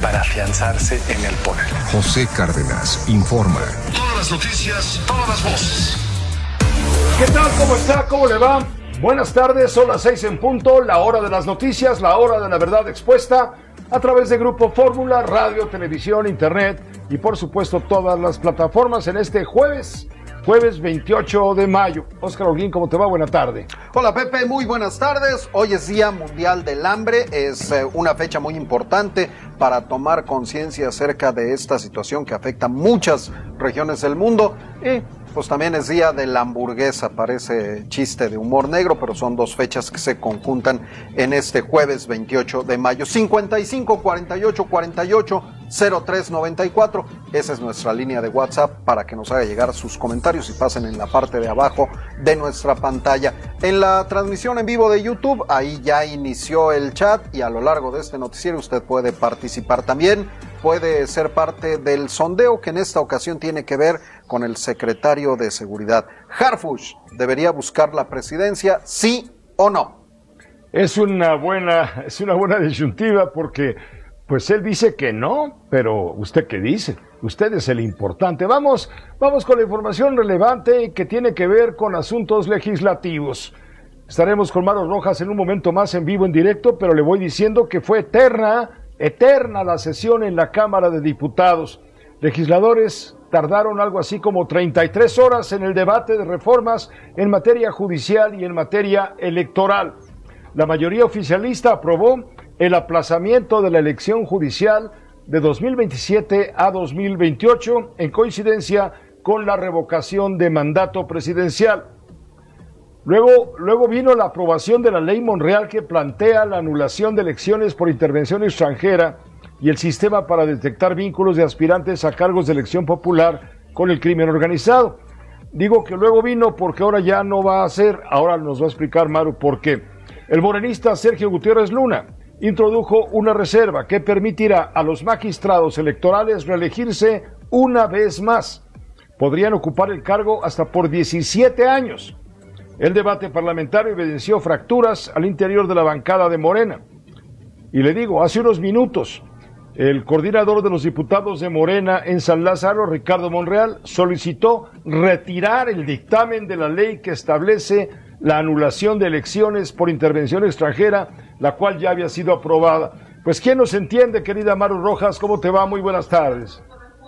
para afianzarse en el poder. José Cárdenas informa. Todas las noticias, todas las voces. ¿Qué tal? ¿Cómo está? ¿Cómo le va? Buenas tardes, son las 6 en punto, la hora de las noticias, la hora de la verdad expuesta a través de Grupo Fórmula, radio, televisión, internet y por supuesto todas las plataformas en este jueves 28 de mayo. Óscar Holguín, ¿cómo te va? Buena tarde. Hola Pepe, muy buenas tardes. Hoy es Día Mundial del Hambre, es una fecha muy importante para tomar conciencia acerca de esta situación que afecta a muchas regiones del mundo y pues también es Día de la Hamburguesa, parece chiste de humor negro, pero son dos fechas que se conjuntan en este jueves 28 de mayo. 55 48 48 03 94, esa es nuestra línea de WhatsApp para que nos haga llegar sus comentarios y pasen en la parte de abajo de nuestra pantalla. En la transmisión en vivo de YouTube, ahí ya inició el chat y a lo largo de este noticiero usted puede participar también. Puede ser parte del sondeo que en esta ocasión tiene que ver con el secretario de Seguridad. Harfuch, ¿debería buscar la presidencia, sí o no? Es una buena disyuntiva porque pues él dice que no, pero ¿usted qué dice? Usted es el importante. Vamos con la información relevante que tiene que ver con asuntos legislativos. Estaremos con Maru Rojas en un momento más en vivo, en directo, pero le voy diciendo que fue eterna la sesión en la Cámara de Diputados. Legisladores tardaron algo así como 33 horas en el debate de reformas en materia judicial y en materia electoral. La mayoría oficialista aprobó el aplazamiento de la elección judicial de 2027 a 2028 en coincidencia con la revocación de mandato presidencial. Luego vino la aprobación de la ley Monreal que plantea la anulación de elecciones por intervención extranjera y el sistema para detectar vínculos de aspirantes a cargos de elección popular con el crimen organizado. Digo que luego vino porque ahora ya no va a ser, ahora nos va a explicar Maru por qué. El morenista Sergio Gutiérrez Luna introdujo una reserva que permitirá a los magistrados electorales reelegirse una vez más. Podrían ocupar el cargo hasta por 17 años. El debate parlamentario evidenció fracturas al interior de la bancada de Morena. Y le digo, hace unos minutos, el coordinador de los diputados de Morena en San Lázaro, Ricardo Monreal, solicitó retirar el dictamen de la ley que establece la anulación de elecciones por intervención extranjera, la cual ya había sido aprobada. Pues, ¿quién nos entiende, querida Maru Rojas? ¿Cómo te va? Muy buenas tardes.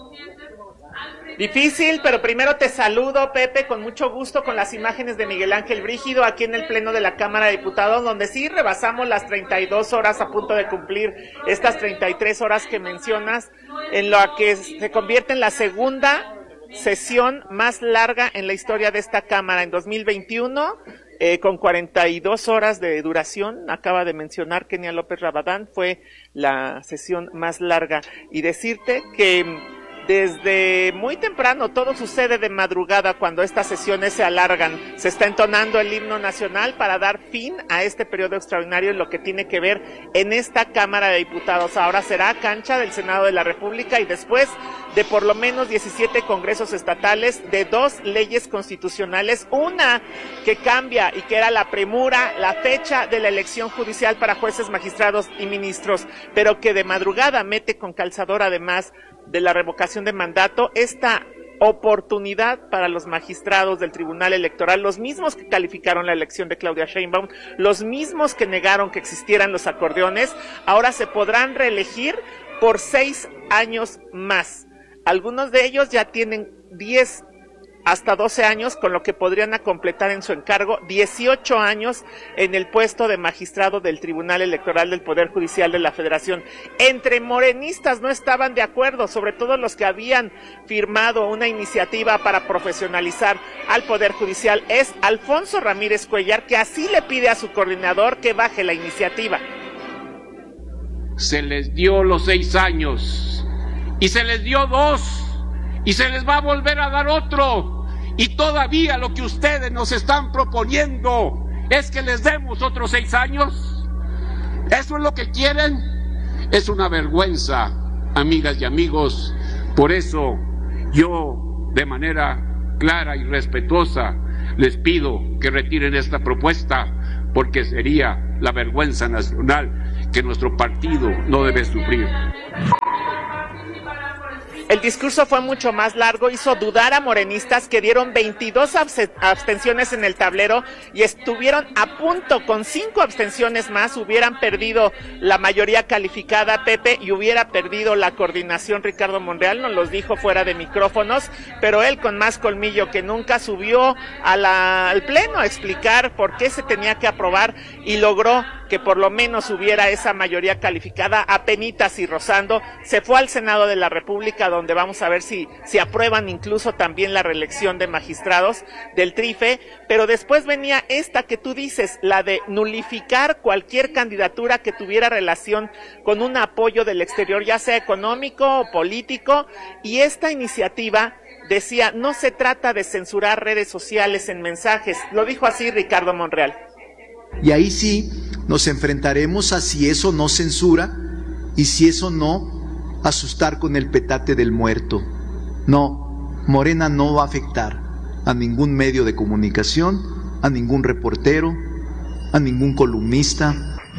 Difícil, pero primero te saludo, Pepe, con mucho gusto con las imágenes de Miguel Ángel Brígido aquí en el Pleno de la Cámara de Diputados, donde sí rebasamos las 32 horas a punto de cumplir estas 33 horas que mencionas, en la que se convierte en la segunda sesión más larga en la historia de esta Cámara. En 2021, con 42 horas de duración, acaba de mencionar Kenia López Rabadán, fue la sesión más larga. Y decirte que desde muy temprano, todo sucede de madrugada cuando estas sesiones se alargan. Se está entonando el himno nacional para dar fin a este periodo extraordinario en lo que tiene que ver en esta Cámara de Diputados. Ahora será cancha del Senado de la República y después de por lo menos 17 congresos estatales, de 2 leyes constitucionales, una que cambia y que era la premura, la fecha de la elección judicial para jueces, magistrados y ministros, pero que de madrugada mete con calzador, además de la revocación de mandato, esta oportunidad para los magistrados del Tribunal Electoral, los mismos que calificaron la elección de Claudia Sheinbaum, los mismos que negaron que existieran los acordeones, ahora se podrán reelegir por 6 años más. Algunos de ellos ya tienen 10 hasta 12 años, con lo que podrían completar en su encargo 18 años en el puesto de magistrado del Tribunal Electoral del Poder Judicial de la Federación. Entre morenistas no estaban de acuerdo, sobre todo los que habían firmado una iniciativa para profesionalizar al Poder Judicial. Es Alfonso Ramírez Cuellar, que así le pide a su coordinador que baje la iniciativa. Se les dio los 6 años y se les dio 2 y se les va a volver a dar otro, y todavía lo que ustedes nos están proponiendo es que les demos otros 6 años. ¿Eso es lo que quieren? Es una vergüenza, amigas y amigos. Por eso yo, de manera clara y respetuosa, les pido que retiren esta propuesta, porque sería la vergüenza nacional que nuestro partido no debe sufrir. El discurso fue mucho más largo, hizo dudar a morenistas que dieron 22 abstenciones en el tablero y estuvieron a punto, con 5 abstenciones más, hubieran perdido la mayoría calificada, Pepe, y hubiera perdido la coordinación Ricardo Monreal, nos los dijo fuera de micrófonos, pero él con más colmillo que nunca subió al pleno a explicar por qué se tenía que aprobar y logró que por lo menos hubiera esa mayoría calificada, apenitas y rozando. Se fue al Senado de la República, donde vamos a ver si aprueban incluso también la reelección de magistrados del TRIFE, pero después venía esta que tú dices, la de nulificar cualquier candidatura que tuviera relación con un apoyo del exterior, ya sea económico o político, y esta iniciativa decía, no se trata de censurar redes sociales en mensajes, lo dijo así Ricardo Monreal. Y ahí sí nos enfrentaremos a si eso no censura y si eso no asustar con el petate del muerto. No, Morena no va a afectar a ningún medio de comunicación, a ningún reportero, a ningún columnista.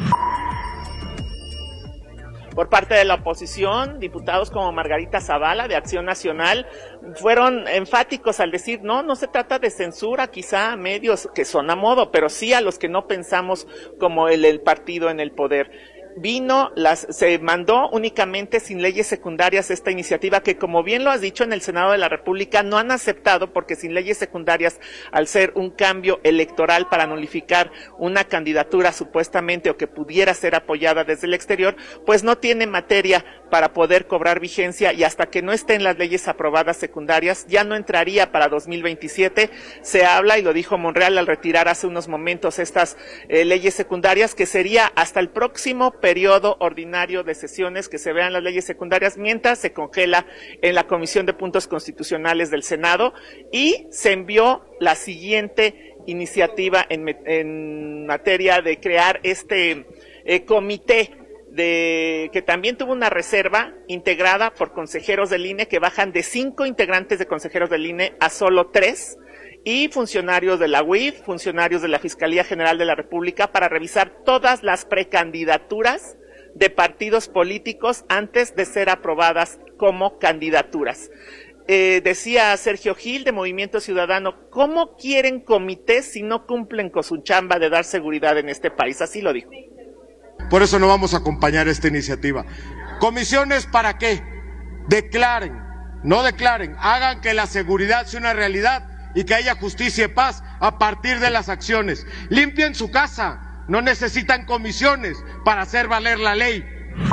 Por parte de la oposición, diputados como Margarita Zavala de Acción Nacional fueron enfáticos al decir, no se trata de censura quizá a medios que son a modo, pero sí a los que no pensamos como el partido en el poder. Se mandó únicamente sin leyes secundarias esta iniciativa que, como bien lo has dicho, en el Senado de la República no han aceptado, porque sin leyes secundarias, al ser un cambio electoral para nulificar una candidatura supuestamente o que pudiera ser apoyada desde el exterior, pues no tiene materia para poder cobrar vigencia, y hasta que no estén las leyes aprobadas secundarias ya no entraría para 2027. Se habla, y lo dijo Monreal al retirar hace unos momentos estas leyes secundarias, que sería hasta el próximo periodo ordinario de sesiones que se vean las leyes secundarias, mientras se congela en la Comisión de Puntos Constitucionales del Senado, y se envió la siguiente iniciativa en materia de crear este comité que también tuvo una reserva integrada por consejeros del INE, que bajan de 5 integrantes de consejeros del INE a solo 3, y funcionarios de la UIF, funcionarios de la Fiscalía General de la República, para revisar todas las precandidaturas de partidos políticos antes de ser aprobadas como candidaturas. Decía Sergio Gil de Movimiento Ciudadano, ¿cómo quieren comités si no cumplen con su chamba de dar seguridad en este país? Así lo dijo. Por eso no vamos a acompañar esta iniciativa. ¿Comisiones para qué? Declaren, no declaren, hagan que la seguridad sea una realidad y que haya justicia y paz a partir de las acciones. Limpien su casa, no necesitan comisiones para hacer valer la ley.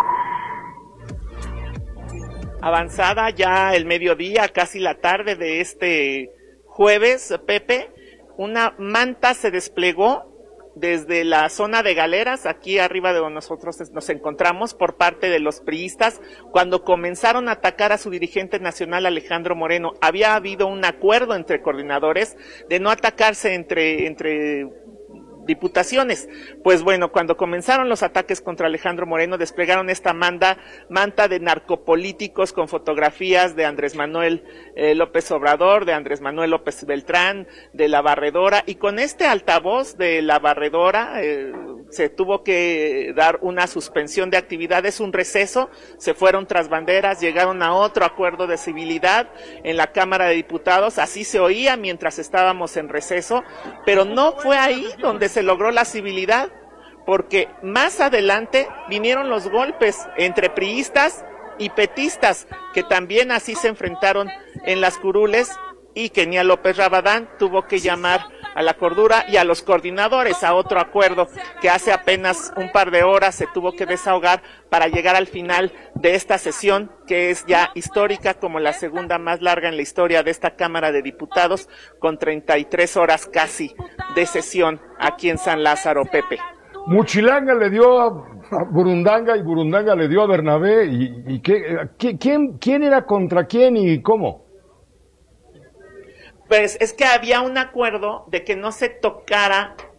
Avanzada ya el mediodía, casi la tarde de este jueves, Pepe, una manta se desplegó desde la zona de Galeras, aquí arriba de donde nosotros nos encontramos, por parte de los priistas, cuando comenzaron a atacar a su dirigente nacional, Alejandro Moreno. Había habido un acuerdo entre coordinadores de no atacarse entre diputaciones. Pues bueno, cuando comenzaron los ataques contra Alejandro Moreno, desplegaron esta manta de narcopolíticos con fotografías de Andrés Manuel López Obrador, de Andrés Manuel López Beltrán, de la barredora, y con este altavoz de la barredora se tuvo que dar una suspensión de actividades, un receso, se fueron tras banderas, llegaron a otro acuerdo de civilidad en la Cámara de Diputados, así se oía mientras estábamos en receso, pero no fue ahí donde se logró la civilidad, porque más adelante vinieron los golpes entre priistas y petistas, que también así se enfrentaron en las curules, y Kenia López Rabadán tuvo que llamar a la cordura y a los coordinadores a otro acuerdo que hace apenas un par de horas se tuvo que desahogar para llegar al final de esta sesión, que es ya histórica, como la segunda más larga en la historia de esta Cámara de Diputados, con 33 horas casi de sesión aquí en San Lázaro, Pepe. Muchilanga le dio a Burundanga y Burundanga le dio a Bernabé. ¿Y quién era contra quién y cómo? Pues es que había un acuerdo de que no se tocara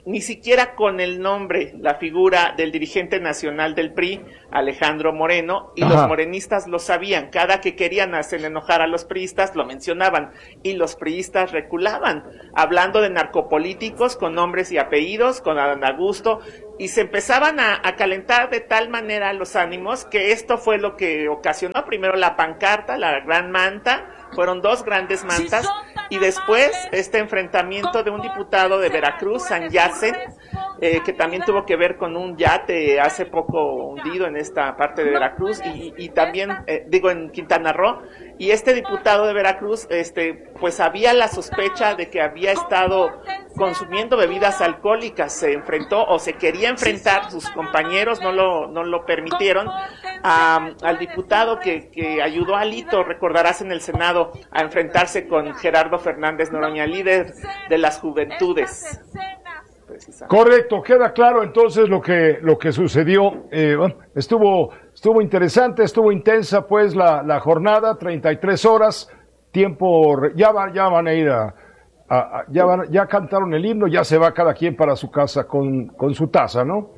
ni siquiera con el nombre, la figura del dirigente nacional del PRI, Alejandro Moreno, y los morenistas lo sabían. Cada que querían hacer enojar a los priistas, lo mencionaban, y los priistas reculaban, hablando de narcopolíticos con nombres y apellidos, con Adán Augusto, y se empezaban a calentar de tal manera los ánimos que esto fue lo que ocasionó primero la pancarta, la gran manta, fueron 2 grandes mantas, y después este enfrentamiento de un diputado de Veracruz, San Yacen, que también tuvo que ver con un yate hace poco hundido en esta parte de Veracruz, y también, en Quintana Roo, y este diputado de Veracruz, pues había la sospecha de que había estado consumiendo bebidas alcohólicas, se enfrentó o se quería enfrentar, sus compañeros no lo permitieron, al diputado que ayudó a Alito, recordarás, en el Senado, a enfrentarse con Gerardo Fernández Noroña, líder de las Juventudes. Correcto, queda claro entonces lo que sucedió. Estuvo interesante, estuvo intensa pues la jornada, 33 horas, tiempo, ya van a ir ya cantaron el himno, ya se va cada quien para su casa con su taza, ¿no?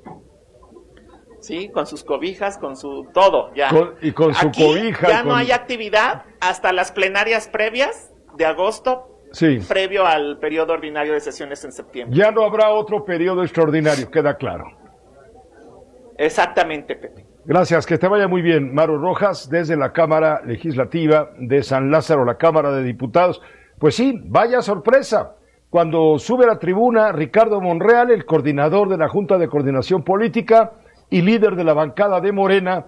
Sí, con sus cobijas, con su todo, ya. Con su cobija. Ya no hay actividad hasta las plenarias previas de agosto. Sí. Previo al periodo ordinario de sesiones en septiembre. Ya no habrá otro periodo extraordinario, queda claro. Exactamente, Pepe. Gracias, que te vaya muy bien. Maru Rojas, desde la Cámara Legislativa de San Lázaro, la Cámara de Diputados. Pues sí, vaya sorpresa. Cuando sube a la tribuna Ricardo Monreal, el coordinador de la Junta de Coordinación Política y líder de la bancada de Morena,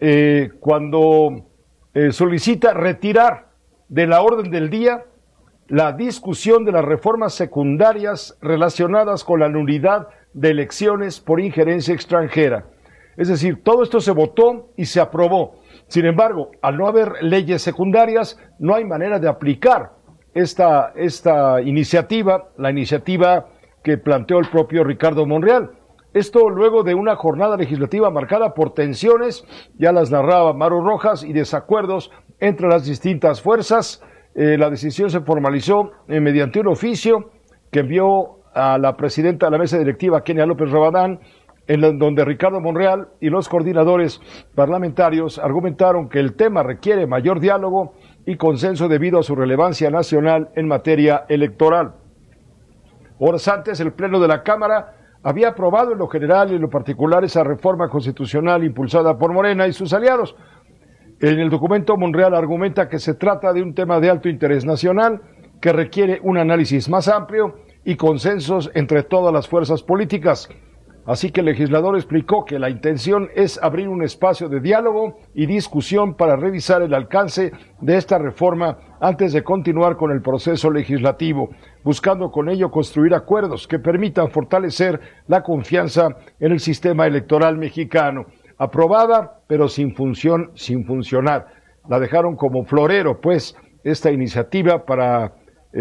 cuando solicita retirar de la orden del día la discusión de las reformas secundarias relacionadas con la nulidad de elecciones por injerencia extranjera. Es decir, todo esto se votó y se aprobó. Sin embargo, al no haber leyes secundarias, no hay manera de aplicar esta iniciativa, la iniciativa que planteó el propio Ricardo Monreal. Esto luego de una jornada legislativa marcada por tensiones, ya las narraba Maru Rojas, y desacuerdos entre las distintas fuerzas. La decisión se formalizó mediante un oficio que envió a la presidenta de la mesa directiva, Kenia López Rabadán, en donde Ricardo Monreal y los coordinadores parlamentarios argumentaron que el tema requiere mayor diálogo y consenso debido a su relevancia nacional en materia electoral. Horas antes, el Pleno de la Cámara había aprobado en lo general y en lo particular esa reforma constitucional impulsada por Morena y sus aliados. En el documento, Monreal argumenta que se trata de un tema de alto interés nacional que requiere un análisis más amplio y consensos entre todas las fuerzas políticas. Así que el legislador explicó que la intención es abrir un espacio de diálogo y discusión para revisar el alcance de esta reforma antes de continuar con el proceso legislativo, buscando con ello construir acuerdos que permitan fortalecer la confianza en el sistema electoral mexicano. Aprobada, pero sin funcionar. La dejaron como florero, pues, esta iniciativa para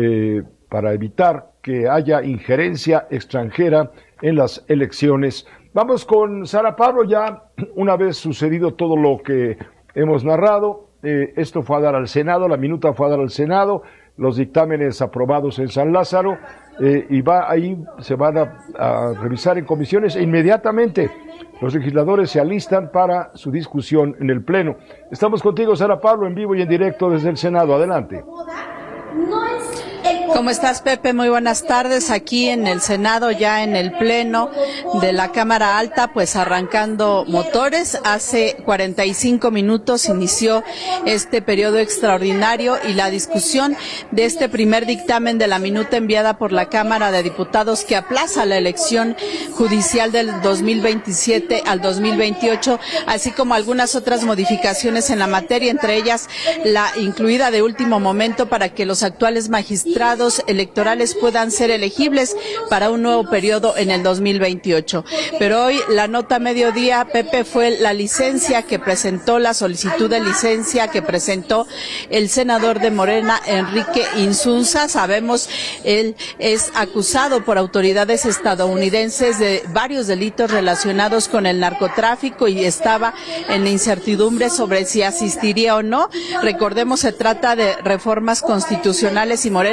evitar que haya injerencia extranjera en las elecciones. Vamos con Sara Pablo, ya una vez sucedido todo lo que hemos narrado, esto fue a dar al Senado, la minuta fue a dar al Senado, los dictámenes aprobados en San Lázaro, y ahí se van a revisar en comisiones e inmediatamente los legisladores se alistan para su discusión en el Pleno. Estamos contigo, Sara Pablo, en vivo y en directo desde el Senado. Adelante. ¿Cómo estás, Pepe? Muy buenas tardes. Aquí en el Senado, ya en el Pleno de la Cámara Alta, pues arrancando motores. Hace 45 minutos inició este periodo extraordinario y la discusión de este primer dictamen de la minuta enviada por la Cámara de Diputados que aplaza la elección judicial del 2027 al 2028, así como algunas otras modificaciones en la materia, entre ellas la incluida de último momento para que los actuales magistrados electorales puedan ser elegibles para un nuevo periodo en el 2028. Pero hoy la nota mediodía, Pepe, fue la licencia que presentó, la solicitud de licencia que presentó el senador de Morena, Enrique Insunza. Sabemos, él es acusado por autoridades estadounidenses de varios delitos relacionados con el narcotráfico y estaba en la incertidumbre sobre si asistiría o no. Recordemos, se trata de reformas constitucionales y Morena, por su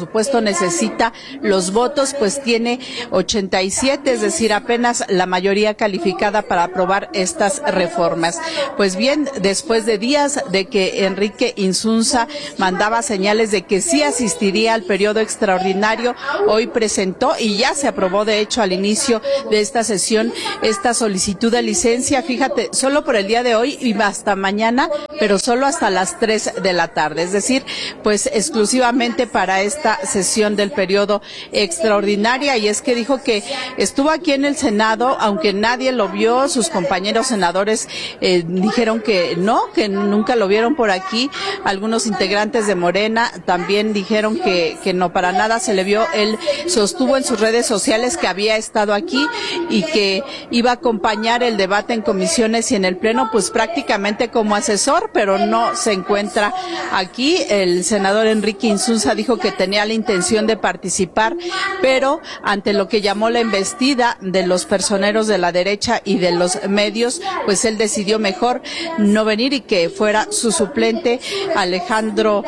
supuesto necesita los votos, pues tiene 87, es decir, apenas la mayoría calificada para aprobar estas reformas. Pues bien, después de días de que Enrique Insunza mandaba señales de que sí asistiría al periodo extraordinario, hoy presentó y ya se aprobó, de hecho, al inicio de esta sesión, esta solicitud de licencia, fíjate, solo por el día de hoy y hasta mañana, pero solo hasta las 3 de la tarde, es decir, pues exclusivamente para esta sesión del periodo extraordinaria. Y es que dijo que estuvo aquí en el Senado, aunque nadie lo vio, sus compañeros senadores dijeron que no, que nunca lo vieron por aquí, algunos integrantes de Morena también dijeron que no, para nada se le vio. Él sostuvo en sus redes sociales que había estado aquí y que iba a acompañar el debate en comisiones y en el Pleno, pues prácticamente como asesor, pero no se encuentra aquí. El senador Enrique Insunza dijo que tenía la intención de participar, pero ante lo que llamó la embestida de los personeros de la derecha y de los medios, pues él decidió mejor no venir y que fuera su suplente Alejandro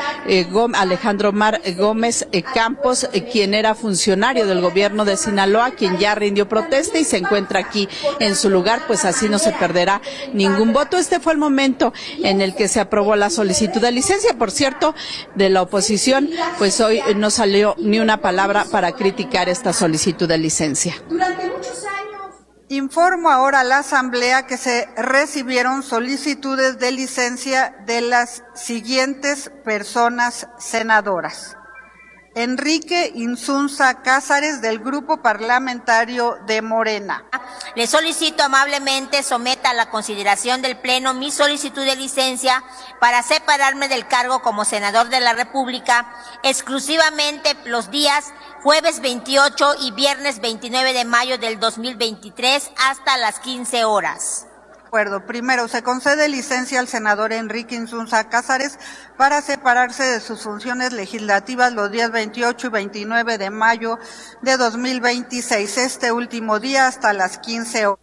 Mar Gómez Campos, quien era funcionario del gobierno de Sinaloa, quien ya rindió protesta y se encuentra aquí en su lugar, pues así no se perderá ningún voto. Este fue el momento en el que se aprobó la solicitud de licencia. Por cierto, de la oposición, pues hoy no salió ni una palabra para criticar esta solicitud de licencia. Durante muchos años. Informo ahora a la Asamblea que se recibieron solicitudes de licencia de las siguientes personas senadoras: Enrique Insunza Cázares, del Grupo Parlamentario de Morena. Le solicito amablemente someta a la consideración del Pleno mi solicitud de licencia para separarme del cargo como senador de la República exclusivamente los días jueves 28 y viernes 29 de mayo del 2023 hasta las 15 horas. Acuerdo. Primero, se concede licencia al senador Enrique Insunza Cázares para separarse de sus funciones legislativas los días 28 y 29 de mayo de 2026, este último día hasta las 15 horas.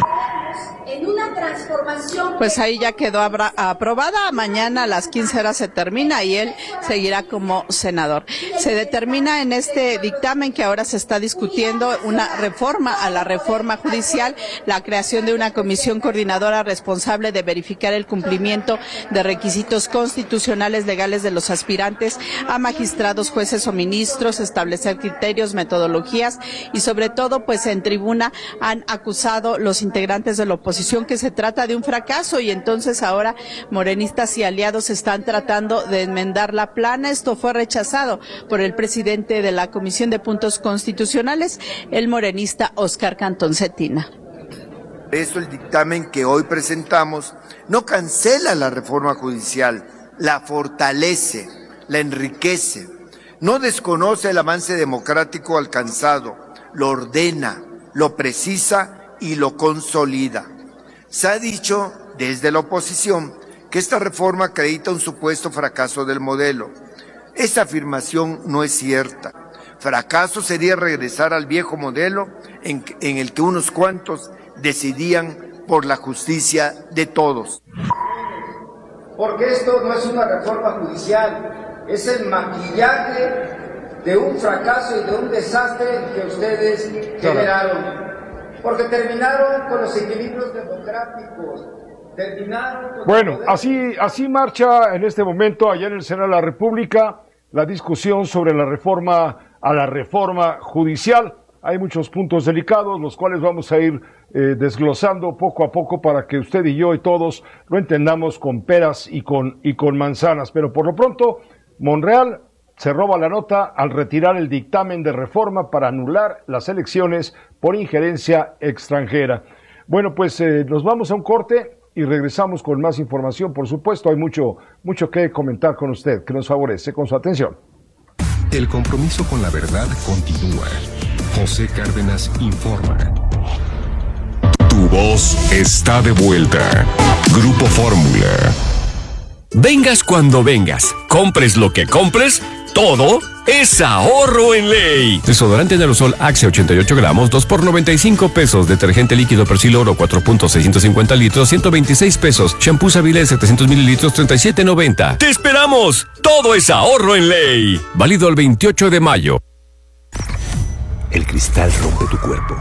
En una transformación. Pues ahí ya quedó aprobada. Mañana a las 15 horas se termina y él seguirá como senador. Se determina en este dictamen que ahora se está discutiendo una reforma a la reforma judicial, la creación de una comisión coordinadora responsable de verificar el cumplimiento de requisitos constitucionales legales de los aspirantes a magistrados, jueces o ministros, establecer criterios, metodologías y sobre todo, pues en tribuna han acusado los integrantes de la oposición que se trata de un fracaso y entonces ahora morenistas y aliados están tratando de enmendar la plana. Esto fue rechazado por el presidente de la Comisión de Puntos Constitucionales, el morenista Óscar Cantón Cetina. Eso, el dictamen que hoy presentamos no cancela la reforma judicial, la fortalece, la enriquece, no desconoce el avance democrático alcanzado, lo ordena, lo precisa y lo consolida. Se ha dicho desde la oposición que esta reforma acredita un supuesto fracaso del modelo. Esa afirmación no es cierta. Fracaso sería regresar al viejo modelo en el que unos cuantos decidían por la justicia de todos. Porque esto no es una reforma judicial, es el maquillaje de un fracaso y de un desastre que ustedes generaron. Porque terminaron con los equilibrios democráticos, terminaron con... Bueno, así marcha en este momento allá en el Senado de la República la discusión sobre la reforma a la reforma judicial. Hay muchos puntos delicados, los cuales vamos a ir desglosando poco a poco para que usted y yo y todos lo entendamos con peras y con manzanas. Pero por lo pronto, Monreal se roba la nota al retirar el dictamen de reforma para anular las elecciones por injerencia extranjera. Bueno, pues nos vamos a un corte y regresamos con más información. Por supuesto, hay mucho que comentar con usted, que nos favorece con su atención. El compromiso con la verdad continúa. José Cárdenas informa. Tu voz está de vuelta. Grupo Fórmula. Vengas cuando vengas, compres lo que compres, todo es ahorro en ley. Desodorante de aerosol Axe 88 gramos, 2 por 95 pesos. Detergente líquido Persil Oro 4.650 litros, 126 pesos. Shampoo Savile 700 mililitros, 37.90. ¡Te esperamos! Todo es ahorro en ley. Válido el 28 de mayo. El cristal rompe tu cuerpo.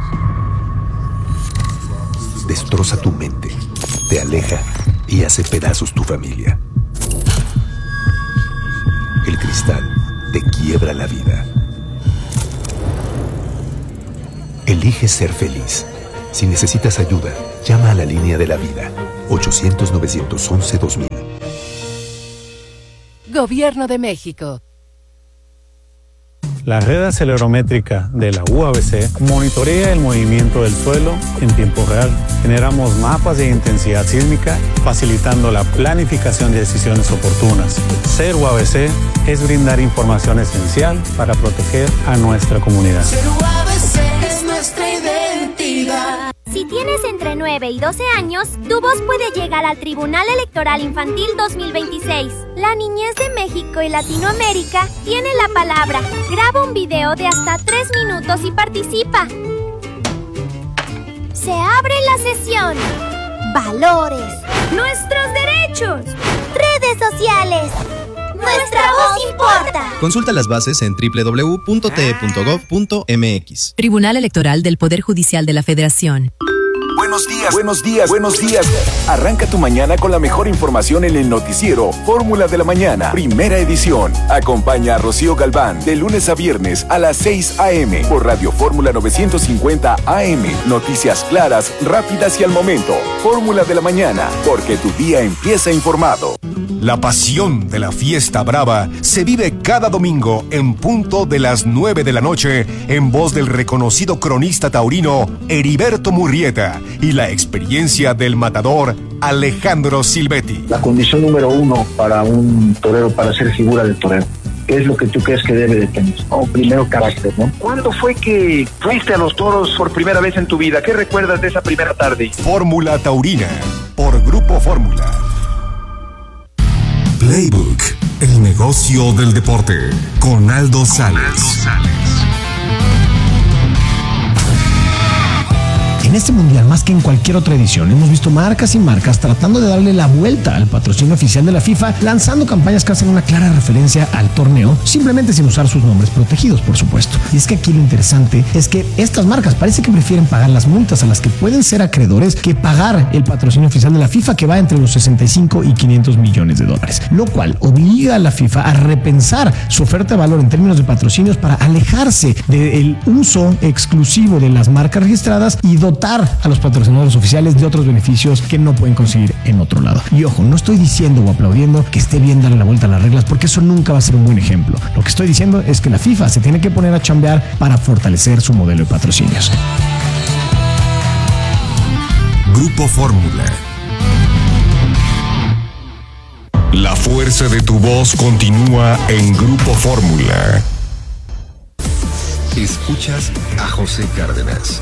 Destroza tu mente. Te aleja y hace pedazos tu familia. El cristal te quiebra la vida. Elige ser feliz. Si necesitas ayuda, llama a la línea de la vida. 800-911-2000. Gobierno de México. La red acelerométrica de la UABC monitorea el movimiento del suelo en tiempo real. Generamos mapas de intensidad sísmica, facilitando la planificación de decisiones oportunas. Ser UABC es brindar información esencial para proteger a nuestra comunidad. Ser UABC es nuestra identidad. Si tienes entre 9 y 12 años, tu voz puede llegar al Tribunal Electoral Infantil 2026. La niñez de México y Latinoamérica tiene la palabra. Graba un video de hasta 3 minutos y participa. Se abre la sesión. Valores. Nuestros derechos. Redes sociales. Nuestra voz importa. Consulta las bases en www.te.gov.mx. Tribunal Electoral del Poder Judicial de la Federación. Buenos días, buenos días, buenos días. Arranca tu mañana con la mejor información en el noticiero Fórmula de la Mañana, primera edición. Acompaña a Rocío Galván de lunes a viernes a las 6 a.m. por Radio Fórmula 950 AM. Noticias claras, rápidas y al momento. Fórmula de la Mañana, porque tu día empieza informado. La pasión de la fiesta brava se vive cada domingo en punto de las 9 de la noche en voz del reconocido cronista taurino Heriberto Murrieta y la experiencia del matador Alejandro Silvetti. La condición número 1 para un torero, para ser figura del torero, ¿qué es lo que tú crees que debe de tener? Primero, carácter, ¿no? ¿Cuándo fue que fuiste a los toros por primera vez en tu vida? ¿Qué recuerdas de esa primera tarde? Fórmula Taurina, por Grupo Fórmula. Playbook, el negocio del deporte, con Aldo Sales. En este mundial, más que en cualquier otra edición, hemos visto marcas y marcas tratando de darle la vuelta al patrocinio oficial de la FIFA, lanzando campañas que hacen una clara referencia al torneo, simplemente sin usar sus nombres protegidos, por supuesto. Y es que aquí lo interesante es que estas marcas parece que prefieren pagar las multas a las que pueden ser acreedores que pagar el patrocinio oficial de la FIFA, que va entre los 65 y 500 millones de dólares, lo cual obliga a la FIFA a repensar su oferta de valor en términos de patrocinios para alejarse del uso exclusivo de las marcas registradas y dotar a los patrocinadores oficiales de otros beneficios que no pueden conseguir en otro lado. Y ojo, no estoy diciendo o aplaudiendo que esté bien darle la vuelta a las reglas, porque eso nunca va a ser un buen ejemplo. Lo que estoy diciendo es que la FIFA se tiene que poner a chambear para fortalecer su modelo de patrocinios. Grupo Fórmula. La fuerza de tu voz continúa en Grupo Fórmula. Escuchas a José Cárdenas.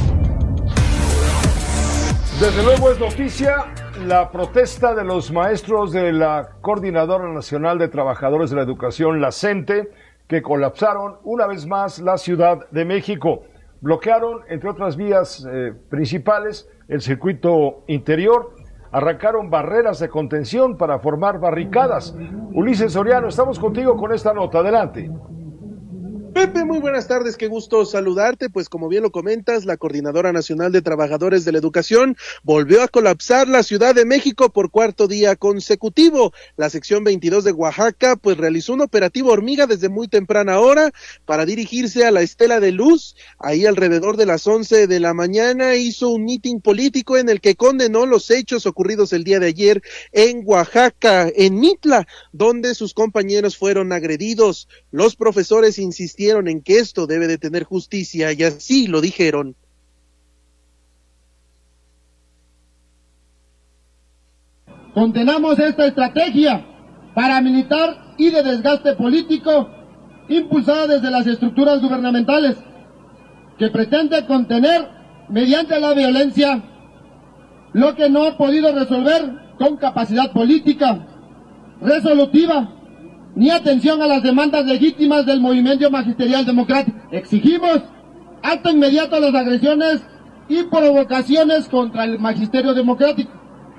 Desde luego es noticia la protesta de los maestros de la Coordinadora Nacional de Trabajadores de la Educación, la CENTE, que colapsaron una vez más la Ciudad de México. Bloquearon, entre otras vías principales, el circuito interior, arrancaron barreras de contención para formar barricadas. Ulises Soriano, estamos contigo con esta nota. Adelante. Pepe, muy buenas tardes, qué gusto saludarte. Pues como bien lo comentas, la Coordinadora Nacional de Trabajadores de la Educación volvió a colapsar la Ciudad de México por cuarto día consecutivo. La sección 22 de Oaxaca pues realizó un operativo hormiga desde muy temprana hora para dirigirse a la Estela de Luz. Ahí alrededor de las 11 de la mañana hizo un mitin político en el que condenó los hechos ocurridos el día de ayer en Oaxaca, en Mitla, donde sus compañeros fueron agredidos. Los profesores insistieron en que esto debe de tener justicia y así lo dijeron. Condenamos esta estrategia paramilitar y de desgaste político impulsada desde las estructuras gubernamentales que pretende contener mediante la violencia lo que no ha podido resolver con capacidad política resolutiva ni atención a las demandas legítimas del movimiento magisterial democrático. Exigimos alto inmediato a las agresiones y provocaciones contra el magisterio democrático.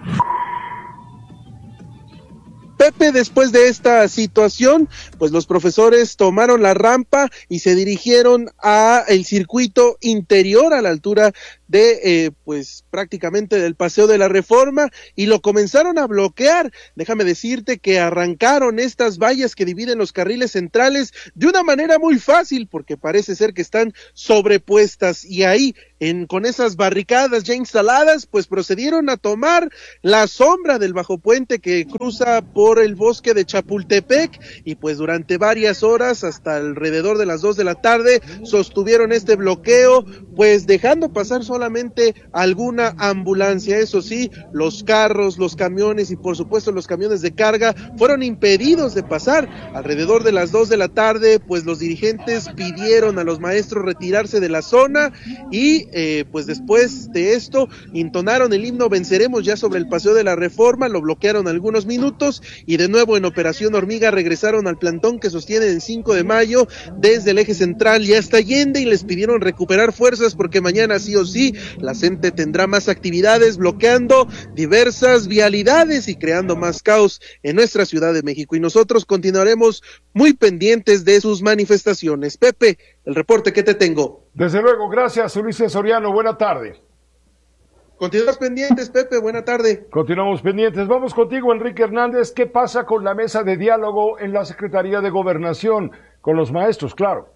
Pepe, después de esta situación, pues los profesores tomaron la rampa y se dirigieron a el circuito interior a la altura de, pues prácticamente del Paseo de la Reforma, y lo comenzaron a bloquear. Déjame decirte que arrancaron estas vallas que dividen los carriles centrales de una manera muy fácil, porque parece ser que están sobrepuestas, y ahí, con esas barricadas ya instaladas, pues procedieron a tomar la sombra del bajo puente que cruza por el bosque de Chapultepec, y pues durante varias horas, hasta alrededor de las 2 de la tarde, sostuvieron este bloqueo, pues dejando pasar solamente alguna ambulancia. Eso sí, los carros, los camiones y por supuesto los camiones de carga fueron impedidos de pasar. Alrededor de las 2 de la tarde, pues los dirigentes pidieron a los maestros retirarse de la zona, y pues después de esto entonaron el himno Venceremos ya sobre el Paseo de la Reforma, lo bloquearon algunos minutos, y de nuevo en Operación Hormiga regresaron al plantón que sostienen el 5 de mayo desde el eje central y hasta Allende, y les pidieron recuperar fuerzas porque mañana sí o sí la gente tendrá más actividades bloqueando diversas vialidades y creando más caos en nuestra Ciudad de México, y nosotros continuaremos muy pendientes de sus manifestaciones. Pepe, el reporte que te tengo. Desde luego, gracias Ulises Soriano, buena tarde. Continuamos pendientes, Pepe, buena tarde. Continuamos pendientes, vamos contigo Enrique Hernández. ¿Qué pasa con la mesa de diálogo en la Secretaría de Gobernación? Con los maestros, claro.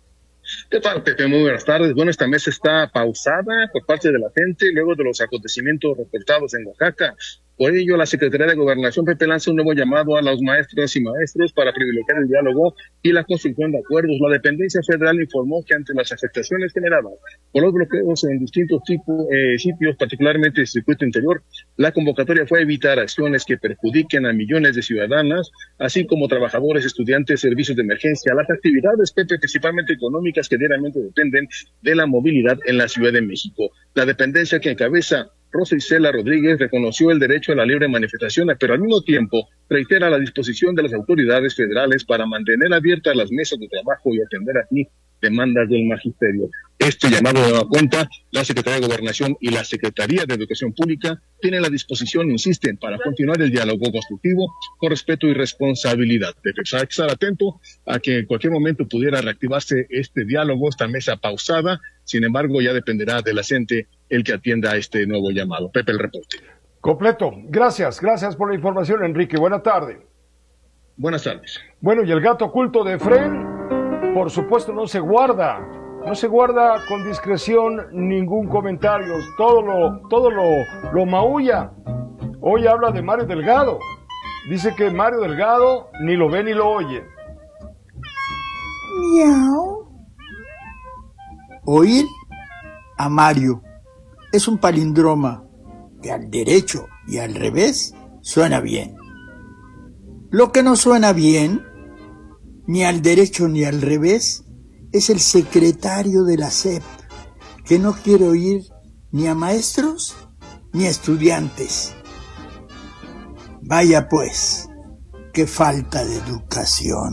¿Qué tal, Pepe? Muy buenas tardes. Bueno, esta mesa está pausada por parte de la gente luego de los acontecimientos reportados en Oaxaca. Por ello, la Secretaría de Gobernación, Pepe, lanza un nuevo llamado a los maestras y maestros para privilegiar el diálogo y la construcción de acuerdos. La dependencia federal informó que ante las afectaciones generadas por los bloqueos en distintos sitios, particularmente el circuito interior, la convocatoria fue evitar acciones que perjudiquen a millones de ciudadanas, así como trabajadores, estudiantes, servicios de emergencia, las actividades, Pepe, principalmente económicas que diariamente dependen de la movilidad en la Ciudad de México. La dependencia que encabeza Rosa Isela Rodríguez reconoció el derecho a la libre manifestación, pero al mismo tiempo reitera la disposición de las autoridades federales para mantener abiertas las mesas de trabajo y atender así demandas del magisterio. Este llamado de cuenta, la Secretaría de Gobernación y la Secretaría de Educación Pública tienen la disposición, insisten, para continuar el diálogo constructivo con respeto y responsabilidad. Hay que estar atento a que en cualquier momento pudiera reactivarse este diálogo, esta mesa pausada. Sin embargo, ya dependerá de la gente el que atienda a este nuevo llamado. Pepe, el reporte. Completo. Gracias por la información, Enrique. Buena tarde. Buenas tardes. Bueno, y el gato oculto de Efraín, por supuesto, no se guarda con discreción ningún comentario, todo lo maulla. Hoy habla de Mario Delgado. Dice que Mario Delgado ni lo ve ni lo oye. Miau. Oír a Mario es un palíndroma que al derecho y al revés suena bien. Lo que no suena bien, ni al derecho ni al revés, es el secretario de la SEP, que no quiere oír ni a maestros ni a estudiantes. Vaya pues, qué falta de educación.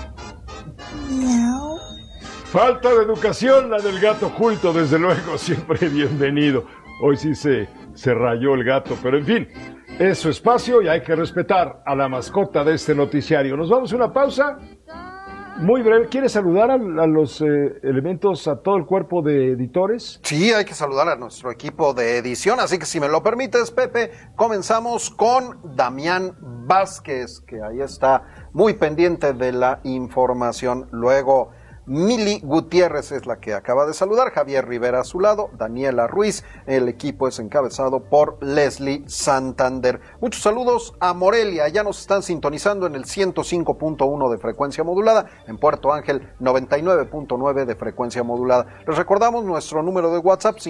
Miau. Falta de educación, la del gato oculto, desde luego, siempre bienvenido. Hoy sí se rayó el gato, pero en fin, es su espacio y hay que respetar a la mascota de este noticiario. Nos vamos a una pausa muy breve. ¿Quieres saludar a los elementos, a todo el cuerpo de editores? Sí, hay que saludar a nuestro equipo de edición, así que si me lo permites, Pepe, comenzamos con Damián Vázquez, que ahí está muy pendiente de la información. Luego Mili Gutiérrez es la que acaba de saludar, Javier Rivera a su lado, Daniela Ruiz, el equipo es encabezado por Leslie Santander. Muchos saludos a Morelia, ya nos están sintonizando en el 105.1 de frecuencia modulada, en Puerto Ángel 99.9 de frecuencia modulada. Les recordamos nuestro número de WhatsApp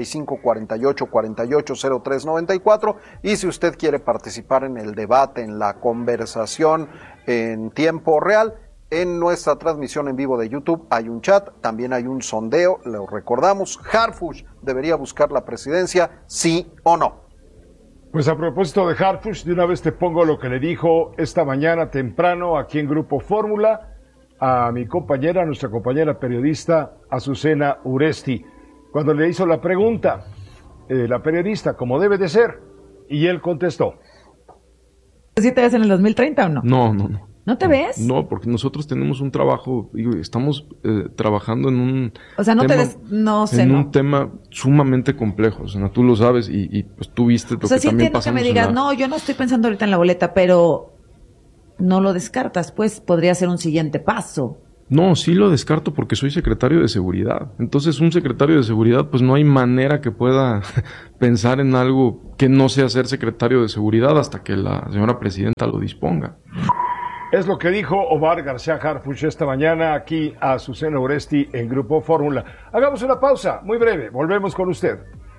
5548480394, y si usted quiere participar en el debate, en la conversación en tiempo real, en nuestra transmisión en vivo de YouTube hay un chat, también hay un sondeo, lo recordamos, Harfuch debería buscar la presidencia, sí o no. Pues a propósito de Harfuch, de una vez te pongo lo que le dijo esta mañana temprano aquí en Grupo Fórmula a mi compañera, nuestra compañera periodista Azucena Uresti, cuando le hizo la pregunta, la periodista, como debe de ser, y él contestó. ¿Sí te ves en el 2030 o no? No. ¿No te ves? No, porque nosotros tenemos un trabajo, estamos trabajando en un... O sea, no tema, te ves, no sé, en no. un tema sumamente complejo, o sea, tú lo sabes y pues tú viste lo o sea, que sí también entiendo pasamos. Que me digas, no, yo no estoy pensando ahorita en la boleta, pero no lo descartas, pues podría ser un siguiente paso. No, sí lo descarto porque soy secretario de seguridad. Entonces, un secretario de seguridad, pues no hay manera que pueda pensar en algo que no sea ser secretario de seguridad hasta que la señora presidenta lo disponga. Es lo que dijo Omar García Harfuch esta mañana aquí a Azucena Uresti en Grupo Fórmula. Hagamos una pausa, muy breve, volvemos con usted.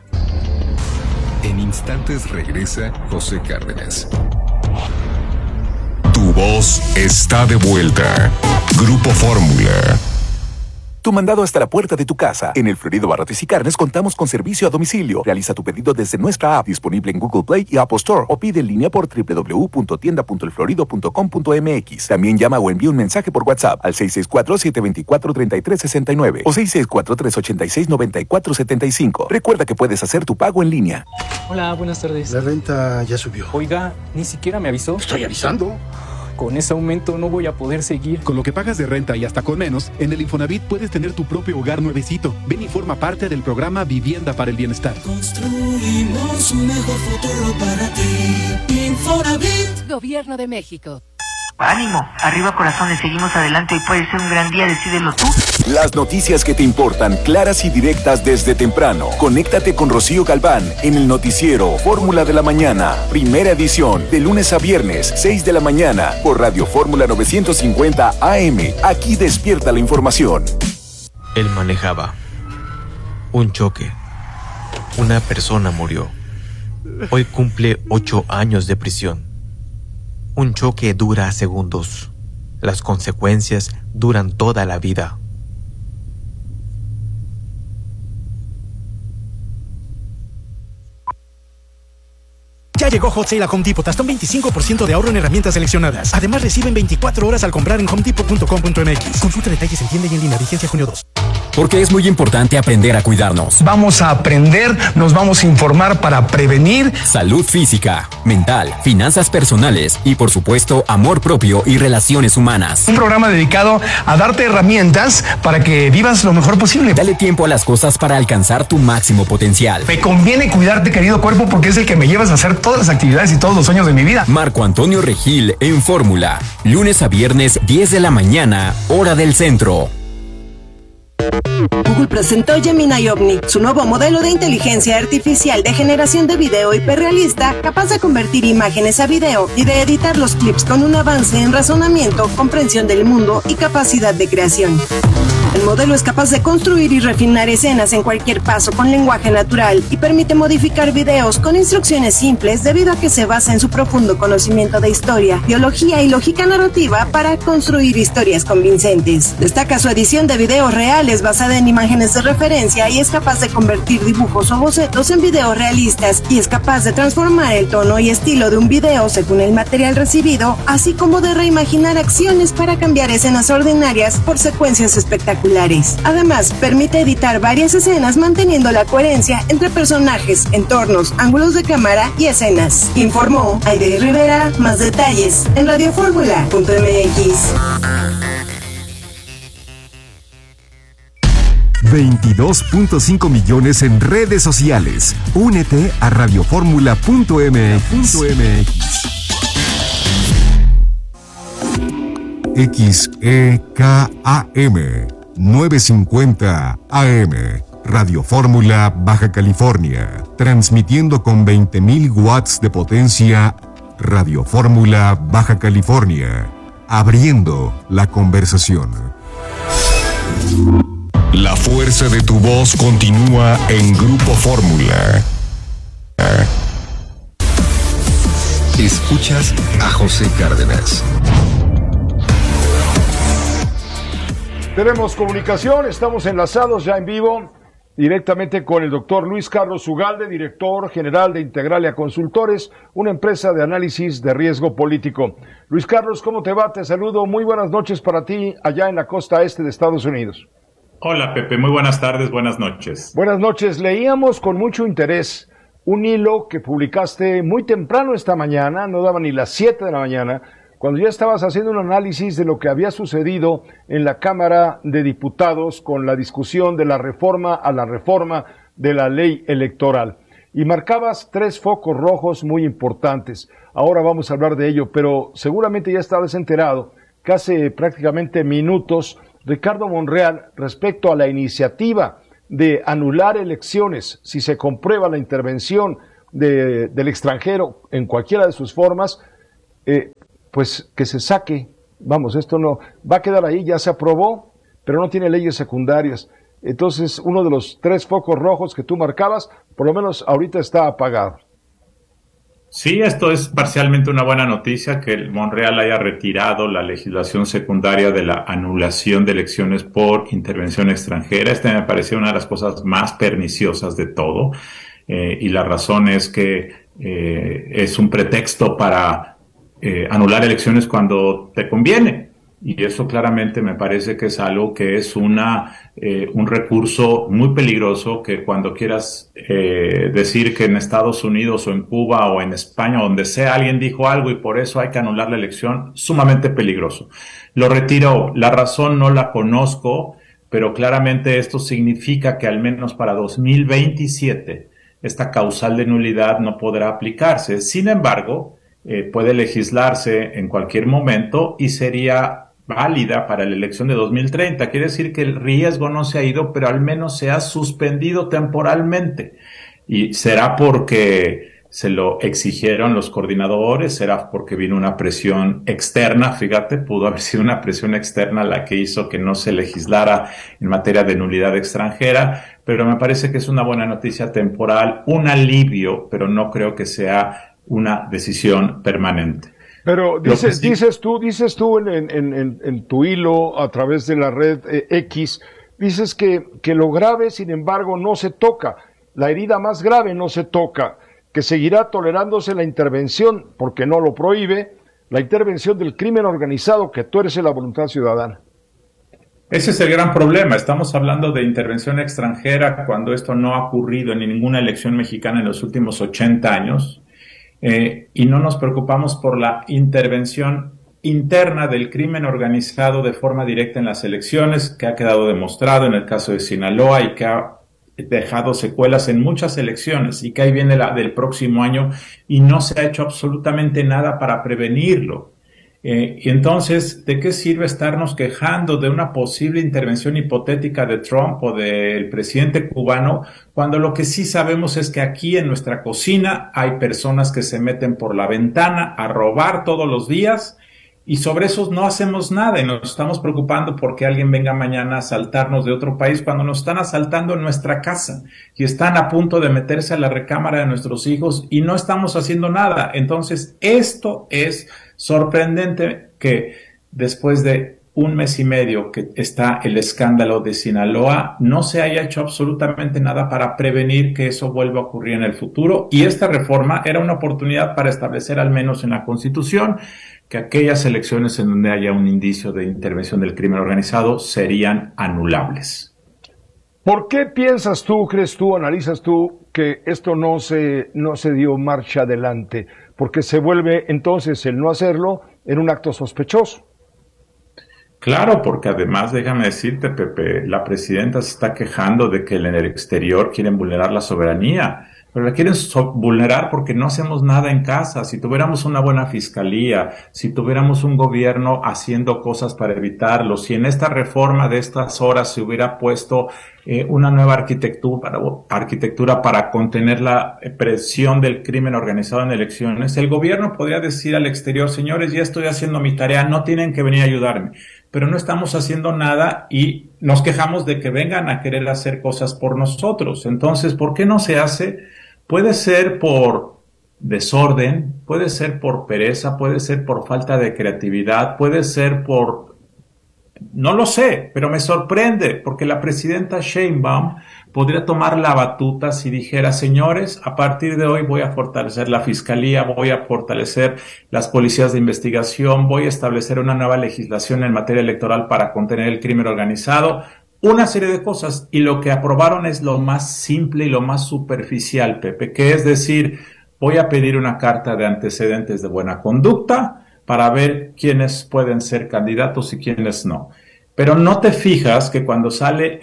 En instantes regresa José Cárdenas. Tu voz está de vuelta. Grupo Fórmula. Tu mandado hasta la puerta de tu casa. En el Florido Barrotes y Carnes contamos con servicio a domicilio. Realiza tu pedido desde nuestra app disponible en Google Play y Apple Store o pide en línea por www.tienda.elflorido.com.mx. También llama o envía un mensaje por WhatsApp al 664-724-3369 o 664-386-9475. Recuerda que puedes hacer tu pago en línea. Hola, buenas tardes. La renta ya subió. Oiga, ni siquiera me avisó. Estoy avisando. Con ese aumento no voy a poder seguir. Con lo que pagas de renta y hasta con menos, en el Infonavit puedes tener tu propio hogar nuevecito. Ven y forma parte del programa Vivienda para el Bienestar. Construimos un mejor futuro para ti. Infonavit. Gobierno de México. Ánimo, arriba corazones, seguimos adelante y puede ser un gran día, decídelo tú. Las noticias que te importan, claras y directas desde temprano. Conéctate con Rocío Galván en el noticiero Fórmula de la Mañana, primera edición, de lunes a viernes, 6 de la mañana, por Radio Fórmula 950 AM. Aquí despierta la información. Él manejaba. Un choque. Una persona murió. Hoy cumple 8 años de prisión. Un choque dura segundos. Las consecuencias duran toda la vida. Ya llegó Hot Sale a Home Depot, hasta un 25% de ahorro en herramientas seleccionadas. Además, reciben 24 horas al comprar en homedepot.com.mx. Consulta detalles en tienda y en línea, vigencia junio 2. Porque es muy importante aprender a cuidarnos. Vamos a aprender, nos vamos a informar para prevenir. Salud física, mental, finanzas personales y, por supuesto, amor propio y relaciones humanas. Un programa dedicado a darte herramientas para que vivas lo mejor posible. Dale tiempo a las cosas para alcanzar tu máximo potencial. Me conviene cuidarte, querido cuerpo, porque es el que me llevas a hacer todas las actividades y todos los sueños de mi vida. Marco Antonio Regil en Fórmula. Lunes a viernes, 10 de la mañana, hora del centro. Google presentó Gemini Omni, su nuevo modelo de inteligencia artificial de generación de video hiperrealista, capaz de convertir imágenes a video y de editar los clips con un avance en razonamiento, comprensión del mundo y capacidad de creación. El modelo es capaz de construir y refinar escenas en cualquier paso con lenguaje natural y permite modificar videos con instrucciones simples debido a que se basa en su profundo conocimiento de historia, biología y lógica narrativa para construir historias convincentes. Destaca su edición de videos reales basada en imágenes de referencia y es capaz de convertir dibujos o bocetos en videos realistas y es capaz de transformar el tono y estilo de un video según el material recibido, así como de reimaginar acciones para cambiar escenas ordinarias por secuencias espectaculares. Además, permite editar varias escenas manteniendo la coherencia entre personajes, entornos, ángulos de cámara y escenas. Informó Aide Rivera. Más detalles en radioformula.mx. 22.5 millones en redes sociales. Únete a radioformula.mx. XEKAM 950 AM, Radio Fórmula, Baja California, transmitiendo con 20.000 watts de potencia. Radio Fórmula, Baja California, abriendo la conversación. La fuerza de tu voz continúa en Grupo Fórmula. Escuchas a José Cárdenas. Tenemos comunicación, estamos enlazados ya en vivo directamente con el doctor Luis Carlos Ugalde, director general de Integralia Consultores, una empresa de análisis de riesgo político. Luis Carlos, ¿cómo te va? Te saludo. Muy buenas noches para ti allá en la costa este de Estados Unidos. Hola, Pepe. Muy buenas tardes, buenas noches. Buenas noches. Leíamos con mucho interés un hilo que publicaste muy temprano esta mañana, no daba ni las 7 de la mañana, cuando ya estabas haciendo un análisis de lo que había sucedido en la Cámara de Diputados con la discusión de la reforma a la reforma de la ley electoral. Y marcabas 3 focos rojos muy importantes. Ahora vamos a hablar de ello, pero seguramente ya estabas enterado que hace prácticamente minutos Ricardo Monreal, respecto a la iniciativa de anular elecciones si se comprueba la intervención del extranjero en cualquiera de sus formas, pues que se saque. Vamos, esto no va a quedar ahí, ya se aprobó, pero no tiene leyes secundarias. Entonces, uno de los 3 focos rojos que tú marcabas, por lo menos ahorita está apagado. Sí, esto es parcialmente una buena noticia, que el Monreal haya retirado la legislación secundaria de la anulación de elecciones por intervención extranjera. Esta me parece una de las cosas más perniciosas de todo, y la razón es que es un pretexto para anular elecciones cuando te conviene, y eso claramente me parece que es algo que es un recurso muy peligroso, que cuando quieras decir que en Estados Unidos o en Cuba o en España, donde sea, alguien dijo algo y por eso hay que anular la elección, sumamente peligroso. Lo retiró, la razón no la conozco, pero claramente esto significa que al menos para 2027 esta causal de nulidad no podrá aplicarse. Sin embargo, puede legislarse en cualquier momento y sería válida para la elección de 2030. Quiere decir que el riesgo no se ha ido, pero al menos se ha suspendido temporalmente. Y será porque se lo exigieron los coordinadores, será porque vino una presión externa. Fíjate, pudo haber sido una presión externa la que hizo que no se legislara en materia de nulidad extranjera, pero me parece que es una buena noticia temporal, un alivio, pero no creo que sea una decisión permanente. Pero dices tú en tu hilo a través de la red X, dices que lo grave, sin embargo, no se toca, la herida más grave no se toca, que seguirá tolerándose la intervención, porque no lo prohíbe, la intervención del crimen organizado que tuerce la voluntad ciudadana. Ese es el gran problema. Estamos hablando de intervención extranjera cuando esto no ha ocurrido en ninguna elección mexicana en los últimos 80 años. Y no nos preocupamos por la intervención interna del crimen organizado de forma directa en las elecciones, que ha quedado demostrado en el caso de Sinaloa y que ha dejado secuelas en muchas elecciones, y que ahí viene la del próximo año y no se ha hecho absolutamente nada para prevenirlo. Y entonces, ¿de qué sirve estarnos quejando de una posible intervención hipotética de Trump o del presidente cubano, cuando lo que sí sabemos es que aquí en nuestra cocina hay personas que se meten por la ventana a robar todos los días, y sobre esos no hacemos nada y nos estamos preocupando porque alguien venga mañana a asaltarnos de otro país cuando nos están asaltando en nuestra casa y están a punto de meterse a la recámara de nuestros hijos y no estamos haciendo nada? Entonces, esto es sorprendente, que después de 1 mes y medio que está el escándalo de Sinaloa, no se haya hecho absolutamente nada para prevenir que eso vuelva a ocurrir en el futuro. Y esta reforma era una oportunidad para establecer, al menos en la Constitución, que aquellas elecciones en donde haya un indicio de intervención del crimen organizado serían anulables. ¿Por qué piensas tú, crees tú, analizas tú que esto no se dio marcha adelante? Porque se vuelve entonces el no hacerlo en un acto sospechoso. Claro, porque además, déjame decirte, Pepe, la presidenta se está quejando de que en el exterior quieren vulnerar la soberanía, pero la quieren vulnerar porque no hacemos nada en casa. Si tuviéramos una buena fiscalía, si tuviéramos un gobierno haciendo cosas para evitarlo, si en esta reforma de estas horas se hubiera puesto una nueva arquitectura para contener la presión del crimen organizado en elecciones, el gobierno podría decir al exterior: señores, ya estoy haciendo mi tarea, no tienen que venir a ayudarme. Pero no estamos haciendo nada y nos quejamos de que vengan a querer hacer cosas por nosotros. Entonces, ¿por qué no se hace? Puede ser por desorden, puede ser por pereza, puede ser por falta de creatividad, puede ser por... No lo sé, pero me sorprende porque la presidenta Sheinbaum podría tomar la batuta si dijera, señores, a partir de hoy voy a fortalecer la fiscalía, voy a fortalecer las policías de investigación, voy a establecer una nueva legislación en materia electoral para contener el crimen organizado, una serie de cosas. Y lo que aprobaron es lo más simple y lo más superficial, Pepe, que es decir, voy a pedir una carta de antecedentes de buena conducta para ver quiénes pueden ser candidatos y quiénes no. Pero no te fijas que cuando sale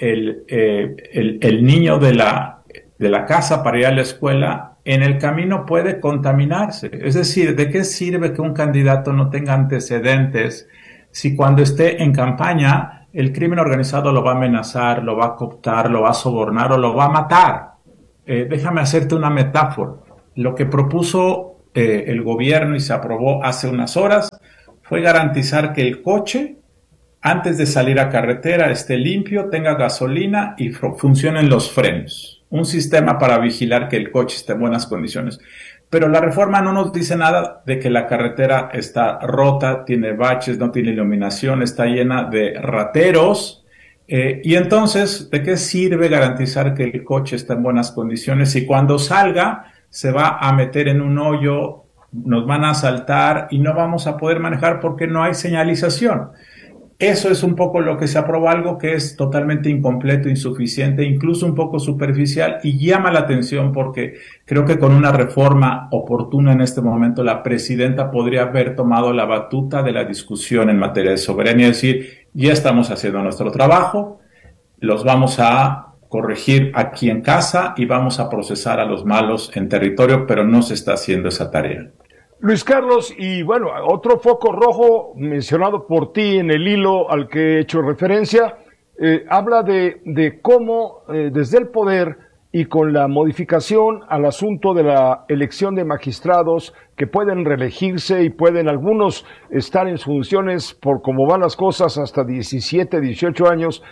el niño de la casa para ir a la escuela, en el camino puede contaminarse. Es decir, ¿de qué sirve que un candidato no tenga antecedentes si cuando esté en campaña el crimen organizado lo va a amenazar, lo va a cooptar, lo va a sobornar o lo va a matar? Déjame hacerte una metáfora. Lo que propuso el gobierno y se aprobó hace unas horas fue garantizar que el coche, antes de salir a carretera, esté limpio, tenga gasolina y funcionen los frenos. Un sistema para vigilar que el coche esté en buenas condiciones. Pero la reforma no nos dice nada de que la carretera está rota, tiene baches, no tiene iluminación, está llena de rateros. Y entonces, ¿de qué sirve garantizar que el coche está en buenas condiciones si cuando salga se va a meter en un hoyo, nos van a asaltar y no vamos a poder manejar porque no hay señalización? Eso es un poco lo que se aprobó, algo que es totalmente incompleto, insuficiente, incluso un poco superficial, y llama la atención porque creo que con una reforma oportuna en este momento la presidenta podría haber tomado la batuta de la discusión en materia de soberanía y decir, ya estamos haciendo nuestro trabajo, los vamos a corregir aquí en casa y vamos a procesar a los malos en territorio, pero no se está haciendo esa tarea. Luis Carlos, y bueno, otro foco rojo mencionado por ti en el hilo al que he hecho referencia, habla de cómo desde el poder y con la modificación al asunto de la elección de magistrados que pueden reelegirse y pueden algunos estar en funciones por cómo van las cosas hasta 17, 18 años,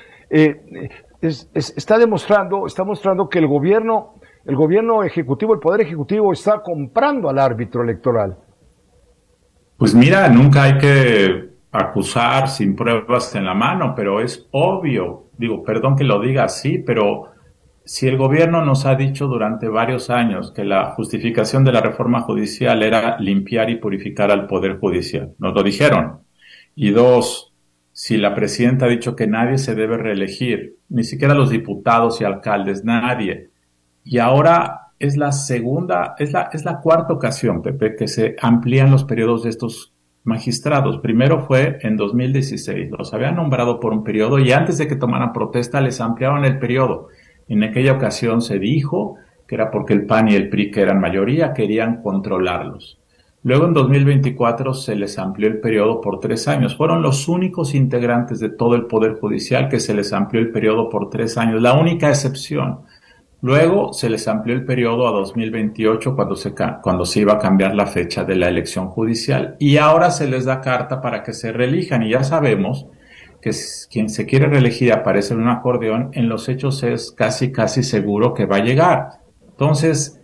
está mostrando que el gobierno ejecutivo, el poder ejecutivo está comprando al árbitro electoral. Pues mira, nunca hay que acusar sin pruebas en la mano, pero es obvio, perdón que lo diga así, pero si el gobierno nos ha dicho durante varios años que la justificación de la reforma judicial era limpiar y purificar al poder judicial, nos lo dijeron. Y dos, si la presidenta ha dicho que nadie se debe reelegir, ni siquiera los diputados y alcaldes, nadie. Y ahora es la cuarta ocasión, Pepe, que se amplían los periodos de estos magistrados. Primero fue en 2016, los habían nombrado por un periodo y antes de que tomaran protesta les ampliaron el periodo. En aquella ocasión se dijo que era porque el PAN y el PRI, que eran mayoría, querían controlarlos. Luego en 2024 se les amplió el periodo por 3 años. Fueron los únicos integrantes de todo el Poder Judicial que se les amplió el periodo por 3 años, la única excepción. Luego se les amplió el periodo a 2028 cuando se iba a cambiar la fecha de la elección judicial y ahora se les da carta para que se reelijan y ya sabemos que quien se quiere reelegir aparece en un acordeón, en los hechos es casi seguro que va a llegar. Entonces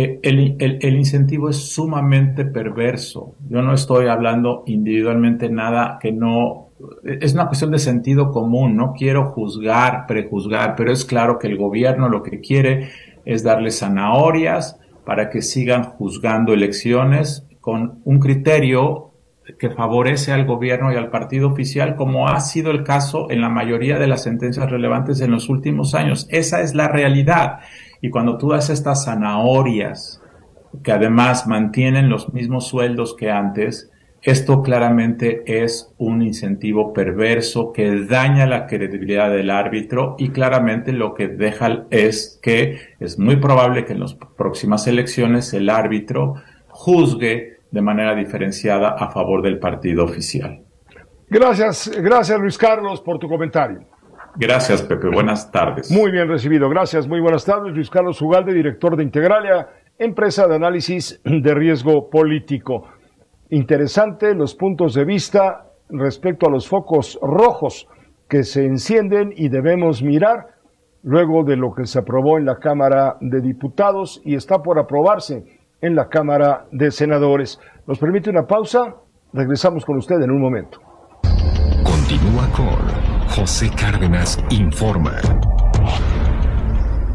el incentivo es sumamente perverso. Yo no estoy hablando individualmente nada que no... Es una cuestión de sentido común, no quiero prejuzgar, pero es claro que el gobierno lo que quiere es darle zanahorias para que sigan juzgando elecciones con un criterio que favorece al gobierno y al partido oficial, como ha sido el caso en la mayoría de las sentencias relevantes en los últimos años. Esa es la realidad. Y cuando tú das estas zanahorias, que además mantienen los mismos sueldos que antes, esto claramente es un incentivo perverso que daña la credibilidad del árbitro y claramente lo que deja es que es muy probable que en las próximas elecciones el árbitro juzgue de manera diferenciada a favor del partido oficial. Gracias Luis Carlos por tu comentario. Gracias, Pepe. Buenas tardes. Muy bien recibido. Gracias. Muy buenas tardes. Luis Carlos Ugalde, director de Integralia, empresa de análisis de riesgo político. Interesante los puntos de vista respecto a los focos rojos que se encienden y debemos mirar luego de lo que se aprobó en la Cámara de Diputados y está por aprobarse en la Cámara de Senadores. ¿Nos permite una pausa? Regresamos con usted en un momento. Continúa con José Cárdenas Informa.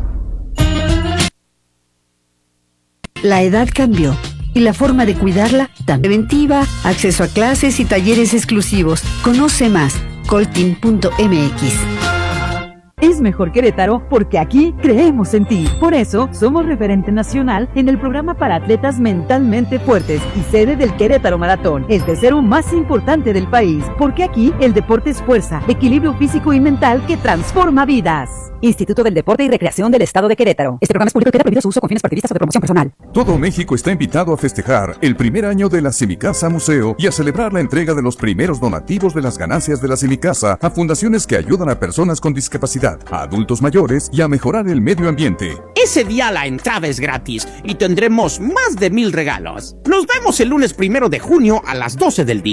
La edad cambió y la forma de cuidarla tan preventiva, acceso a clases y talleres exclusivos. Conoce más, coltin.mx. Es mejor Querétaro porque aquí creemos en ti. Por eso, somos referente nacional en el programa para atletas mentalmente fuertes y sede del Querétaro Maratón, el tercero más importante del país. Porque aquí el deporte es fuerza, equilibrio físico y mental que transforma vidas. Instituto del Deporte y Recreación del Estado de Querétaro. Este programa es público y queda prohibido su uso con fines partidistas o de promoción personal. Todo México está invitado a festejar el primer año de la Semicasa Museo y a celebrar la entrega de los primeros donativos de las ganancias de la Semicasa a fundaciones que ayudan a personas con discapacidad, a adultos mayores y a mejorar el medio ambiente. Ese día la entrada es gratis y tendremos más de 1000 regalos. Nos vemos el lunes 1 de junio a las 12 del día.